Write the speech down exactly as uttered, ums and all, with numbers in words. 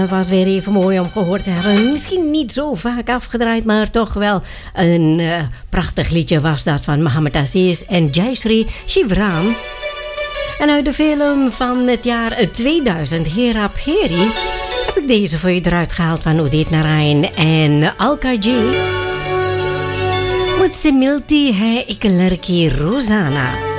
Het was weer even mooi om gehoord te hebben. Misschien niet zo vaak afgedraaid, maar toch wel een uh, prachtig liedje was dat van Mohammed Aziz en Jayshree Shivram. En uit de film van het jaar tweeduizend, Hera Pheri, heb ik deze voor je eruit gehaald van Udit Narain en Alka J. Mujhse milti hai ek ladki Rozana.